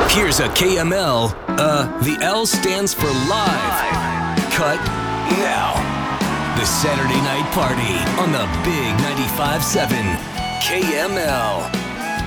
Here's a KML. The L stands for live. Cut now. The Saturday Night Party on the Big 95.7 KML.